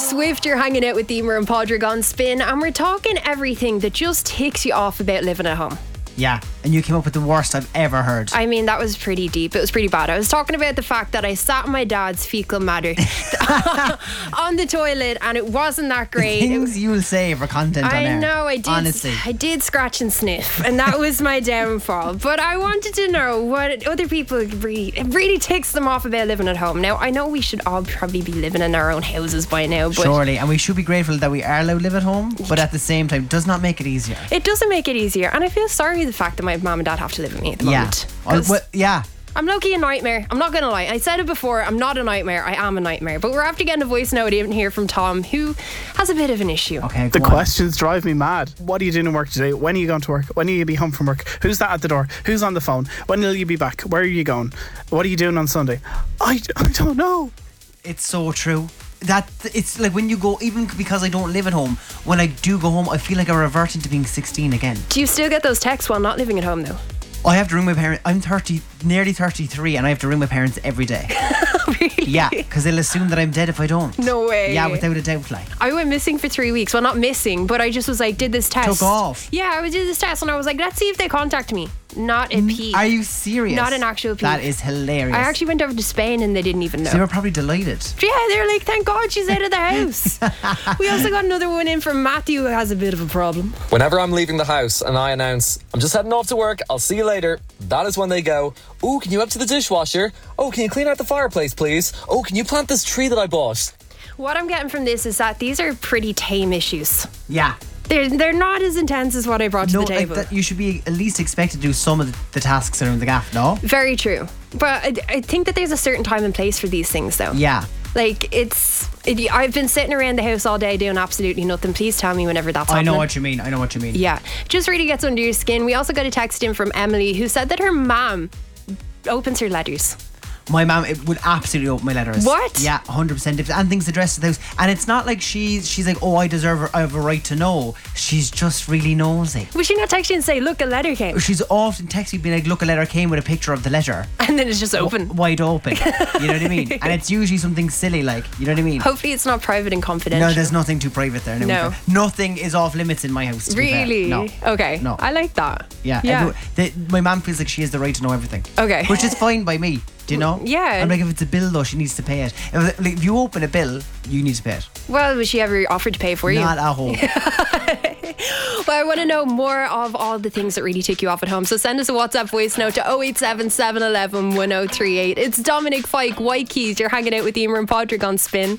Swift, you're hanging out with Emer and Podrick on Spin, and we're talking everything that just ticks you off about living at home. Yeah, and you came up with the worst I've ever heard. I mean, that was pretty deep. It was pretty bad. I was talking about the fact that I sat in my dad's fecal matter on the toilet, and it wasn't that great. Things you'll say for content on air. I know, I did. Honestly. I did scratch and sniff, and that was my downfall. But I wanted to know what other people agree. It really ticks them off about living at home. Now, I know we should all probably be living in our own houses by now, but surely, and we should be grateful that we are allowed to live at home, but at the same time, it does not make it easier. it doesn't make it easier. And I feel sorry the fact that my mum and dad have to live with me at the moment. Yeah. I'm low-key a nightmare. I'm not going to lie. I said it before. I'm not a nightmare. I am a nightmare. But we're after getting a voice note in here from Tom, who has a bit of an issue. Okay, The go on. questions drive me mad. What are you doing at work today? When are you going to work? When will you be home from work? Who's that at the door? Who's on the phone? When will you be back? Where are you going? What are you doing on Sunday? I don't know. It's so true. That it's like when you go, even because I don't live at home, when I do go home, I feel like I revert into being 16 again. Do you still get those texts while not living at home, though? I have to ring my parents. I'm nearly 33, and I have to ring my parents every day. Really? Yeah, because they'll assume that I'm dead if I don't. No way. Yeah, without a doubt, like. I went missing for 3 weeks. Well, not missing, but I just was like, did this test. Took off. Yeah, I did this test, and I was like, let's see if they contact me. Not a peep. Are you serious? Not an actual peep. That is hilarious. I actually went over to Spain, and they didn't even know. They were probably delighted. Yeah, they were like, thank God she's out of the house. We also got another one in from Matthew, who has a bit of a problem. Whenever I'm leaving the house and I announce, I'm just heading off to work, I'll see you later, that is when they go, oh, can you empty the dishwasher? Oh, can you clean out the fireplace, please? Oh, can you plant this tree that I bought? What I'm getting from this is that these are pretty tame issues. Yeah. They're not as intense as what I brought to the table. You should be at least expected to do some of the tasks around the gaff, no? Very true. But I think that there's a certain time and place for these things, though. Yeah. Like, I've been sitting around the house all day doing absolutely nothing. Please tell me whenever that's happening. I know what you mean. Yeah. Just really gets under your skin. We also got a text in from Emily, who said that her mum opens her letters. My mum would absolutely open my letters. What? Yeah, 100%. And things addressed to the house. And it's not like she's like, oh, I have a right to know. She's just really nosy. Would she not text you and say, look, a letter came? She's often texting me like, look, a letter came with a picture of the letter. And then it's just open. Wide open. You know what I mean? And it's usually something silly, like, you know what I mean? Hopefully it's not private and confidential. No, there's nothing too private there. No. Nothing is off limits in my house, to be fair. Really? No. Okay. No. I like that. Yeah. My mum feels like she has the right to know everything. Okay. Which is fine by me. Do you know? Yeah. I'm like, if it's a bill though, she needs to pay it. If you open a bill, you need to pay it. Well, was she ever offered to pay for you? Not at home. Well, I want to know more of all the things that really tick you off at home. So send us a WhatsApp voice note to 087 711 1038. It's Dominic Fike, White Keys. You're hanging out with Emer and Podrick on Spin.